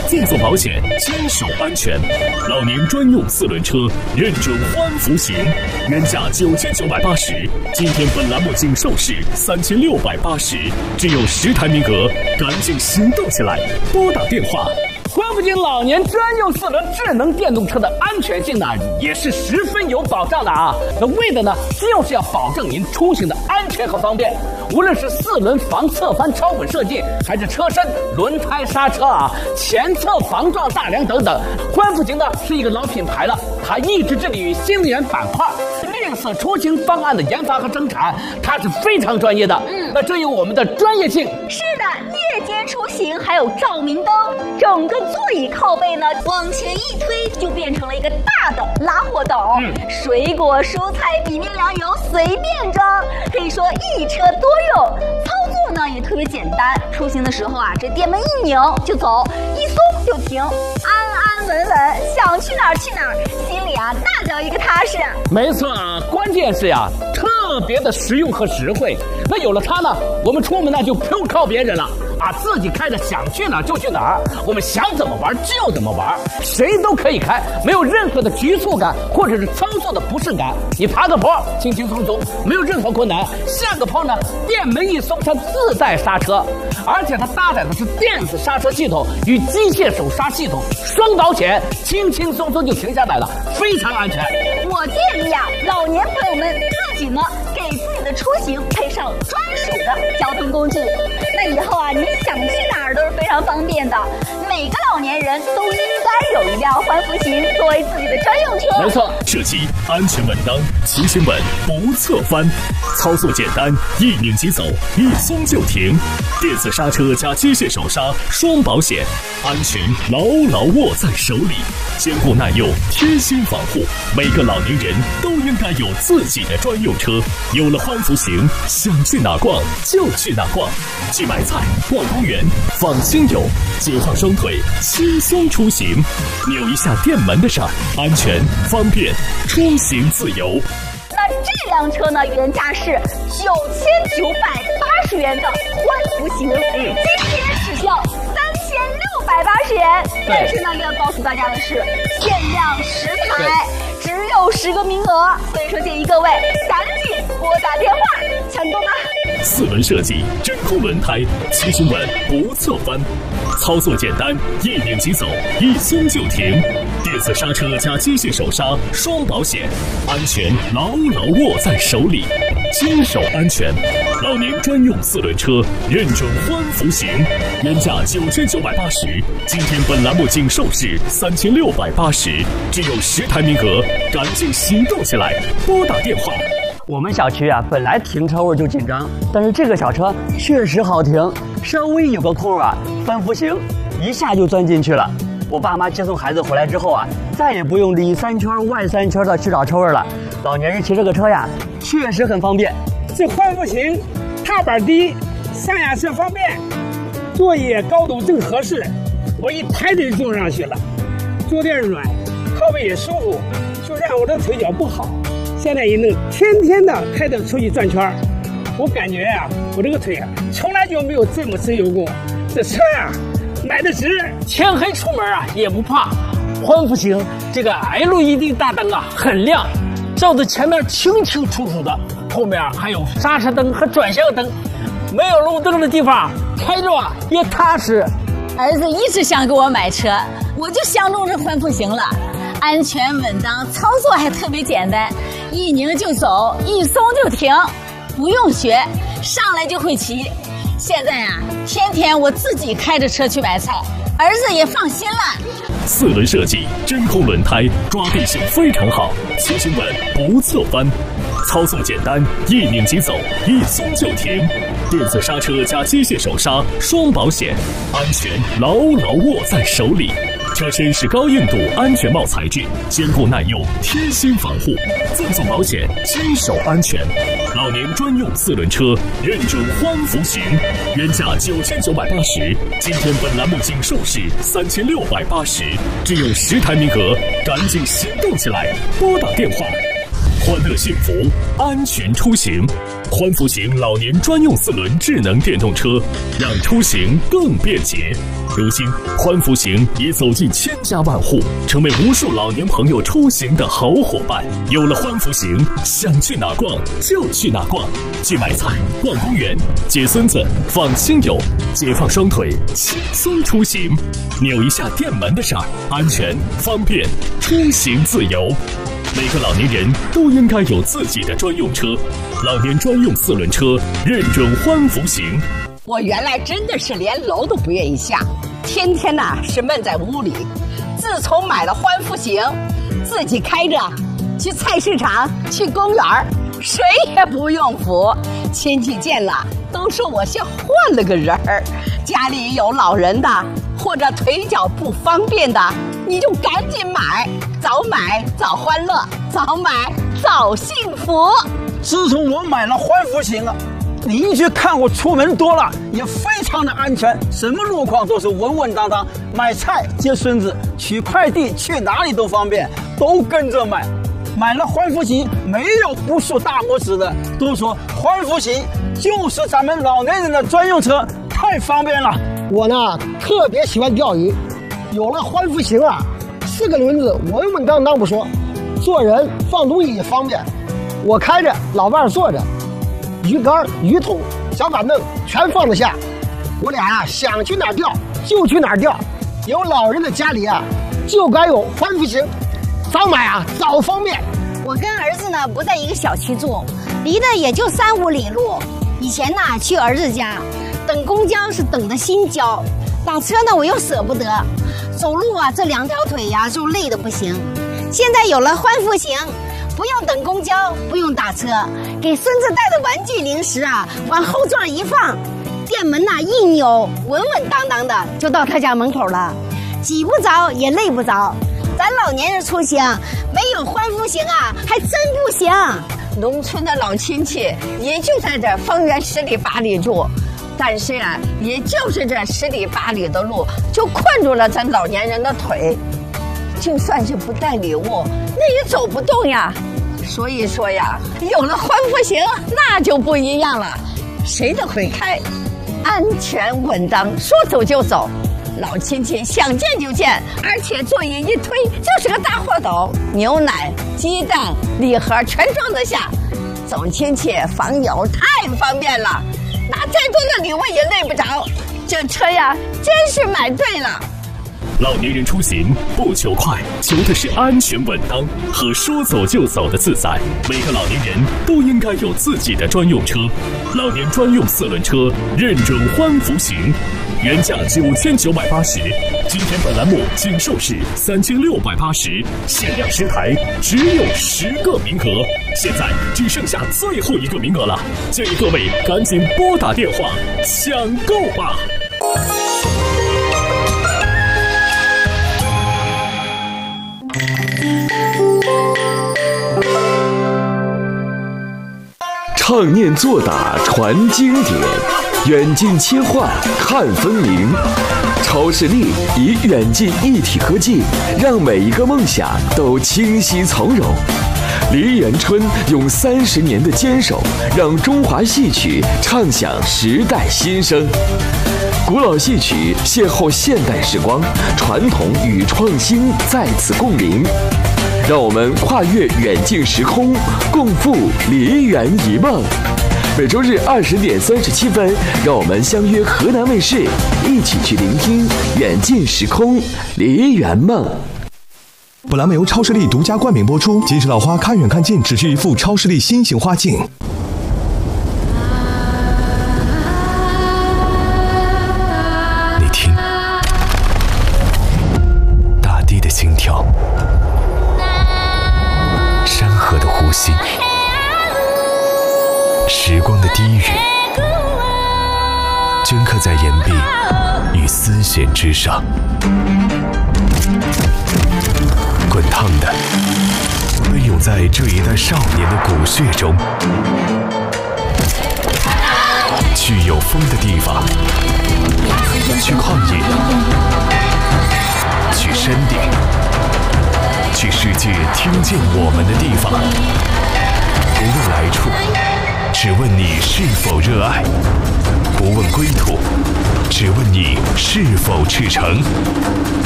赠送保险，坚守安全。老年专用4轮车，认准欢福行，原价9980，今天本栏目仅售市3680，只有10台名额，赶紧行动起来，拨打电话。 欢福行老年专用4轮智能电动车的安全性呢，也是十分有保障的啊。那为的呢，就是要保证您出行的安全和方便。无论是4轮防侧翻超稳设计，还是车身、轮胎、刹车啊、前侧防撞大梁等等，欢福行呢是一个老品牌了，它一直致力于新能源板块、绿色出行方案的研发和生产，它是非常专业的。那这有我们的专业性。 是的，夜间出行还有照明灯，整个座椅靠背呢往前一推就变成了一个大的拉货斗，水果、蔬菜、米面粮油随便装，可以说一车多用。操作呢也特别简单，出行的时候啊，这电门一拧就走，一松就停，安安稳稳，想去哪儿去哪儿，心里啊那叫一个踏实。 没错啊，关键是呀，特别的实用和实惠。那有了它呢，我们出门呢就不用靠别人了啊，自己开着想去哪儿就去哪儿，我们想怎么玩就怎么玩，谁都可以开，没有任何的局促感或者是操作的不适感。你爬个坡轻轻松松，没有任何困难；下个坡呢，电门一松它自带刹车，而且它搭载的是电子刹车系统与机械手刹系统双保险，轻轻松松就停下来了，非常安全。 我建议啊，老年朋友们自己呢给自己的出行配上专属的交通工具，那以后啊，你想去哪儿都是非常方便的。每个老年人都应该有一辆欢福行作为自己的专用车。 没错， 设计安全稳当，骑行稳不侧翻，操作简单，一拧即走，一松就停，电子刹车加机械手刹双保险，安全牢牢握在手里，坚固耐用，贴心防护。每个老年人都应该有自己的专用车。有了欢福行，想去哪逛就去哪逛，去买菜、逛公园、放亲友，解放双腿，轻松出行。扭一下电门的刹，安全方便，出行自由。 那这辆车呢，原价是9980元的欢福行，今天只要3680元。但是呢，要告诉大家的是，限量10台，只有10个名额，所以说建议各位赶紧拨打电话抢购吧。 4轮设计，真空轮胎，骑行稳不侧翻，操作简单，一拧即走，一松就停，电子刹车加机械手刹双保险，安全牢牢握在手里，坚守安全。老年专用4轮车，认准欢福行，原价9980，今天本栏目仅售市3680，只有10台名额，赶紧行动起来，拨打电话。 我们小区啊，本来停车位就紧张，但是这个小车确实好停，稍微有个空啊，欢福行一下就钻进去了。我爸妈接送孩子回来之后啊，再也不用里3圈外3圈的去找车位了。老年人骑这个车呀，确实很方便。 这欢福行踏板低，上下车方便，座椅高度正合适，我一抬腿坐上去了，坐垫软，靠背也舒服，就让我的腿脚不好，现在也能天天的开着出去转圈。我感觉呀，我这个腿啊，从来就没有这么自由过。这车呀，买的值， 天黑出门啊也不怕。欢福行这个 LED 大灯啊很亮，照的前面清清楚楚的，后面还有刹车灯和转向灯，没有路灯的地方开着啊也踏实。 儿子一直想给我买车，我就相中这欢福行了，安全稳当，操作还特别简单，一拧就走，一松就停，不用学，上来就会骑。现在啊，天天我自己开着车去买菜，儿子也放心了。 4轮设计，真空轮胎，抓地性非常好，骑行稳不侧翻，操作简单，一拧即走，一松就停，电子刹车加机械手刹双保险，安全牢牢握在手里。车身是高硬度安全帽材质，坚固耐用，贴心防护，赠送保险，坚守安全。老年专用4轮车，认准欢福行，原价9980，今天本栏目仅售市3680，只有10台名额，赶紧行动起来，拨打电话。欢乐幸福，安全出行。 欢福行老年专用4轮智能电动车，让出行更便捷。如今，欢福行已走进千家万户，成为无数老年朋友出行的好伙伴。有了欢福行，想去哪逛就去哪逛，去买菜、逛公园、接孙子、访亲友，解放双腿，轻松出行。扭一下电门的事儿，安全、方便、出行自由。每个老年人都应该有自己的专用车，老年专用4轮车认准欢福行。 我原来真的是连楼都不愿意下，天天呐是闷在屋里。自从买了欢福行，自己开着去菜市场、去公园，谁也不用扶。亲戚见了都说我像换了个人儿。家里有老人的或者腿脚不方便的，你就赶紧买，早买早欢乐，早买早幸福。 自从我买了欢福行了，邻居看我出门多了，也非常的安全，什么路况都是稳稳当当。买菜、接孙子、取快递，去哪里都方便，都跟着买。买了欢福行，没有不竖大拇指的，都说欢福行就是咱们老年人的专用车，太方便了。 我呢特别喜欢钓鱼，有了欢福行啊，4个轮子稳稳当当不说，做人放东西也方便。我开着，老伴坐着，鱼竿、鱼桶、小板凳全放得下。我俩啊想去哪儿钓就去哪儿钓。有老人的家里啊，就该有欢福行，早买啊早方便。 我跟儿子呢不在一个小区住，离得也就3-5里路。以前呢去儿子家，等公交是等的心焦，打车呢我又舍不得，走路啊这2条腿呀就累得不行。现在有了欢福行，不用等公交，不用打车，给孙子带的玩具零食啊往后座一放，电门呐一扭，稳稳当当的就到他家门口了，挤不着也累不着。咱老年人出行没有欢福行啊还真不行。 农村的老亲戚也就在这方圆10里8里住，但是啊也就是这10里8里的路就困住了咱老年人的腿，就算是不带礼物那也走不动呀。所以说呀，有了欢福行那就不一样了，谁都会开，安全稳当，说走就走，老亲戚想见就见，而且座椅一推就是个大货斗，牛奶、鸡蛋、礼盒全装得下，走亲戚访友太方便了，拿再多的礼物也累不着。这车呀真是买对了。 老年人出行不求快，求的是安全稳当和说走就走的自在。每个老年人都应该有自己的专用车，老年专用4轮车认准欢福行，原价9980，今天本栏目仅售市3680，限量10台，只有10个名额，现在只剩下最后1个名额了，建议各位赶紧拨打电话抢购吧。 唱念做打传经典，远近切换看分明。超视力以远近一体科技，让每一个梦想都清晰从容。梨园春用30年的坚守，让中华戏曲唱响时代新生。古老戏曲邂逅现代时光，传统与创新在此共鸣。让我们跨越远近时空，共赴梨园一梦。每周日20点37分，让我们相约河南卫视，一起去聆听远近时空梨园梦。 本栏目由超视力独家冠名播出。金石老花看远看近，只需一副超视力新型花镜。 你听，大地的心跳，山河的呼吸，时光的低语，镌刻在岩壁与丝弦之上。滚烫的奔涌在这一代少年的骨血中。去有风的地方，去旷野，去山顶，去世界听见我们的地方。无论来处， 只问你是否热爱，不问归途，只问你是否赤诚。